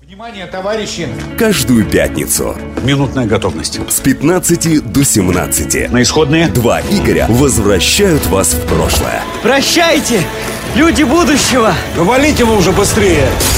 Внимание, товарищи! Каждую пятницу Минутная готовность. с 15 до 17 На исходные. два Игоря возвращают вас в прошлое. Прощайте, люди будущего! Валите вы уже быстрее!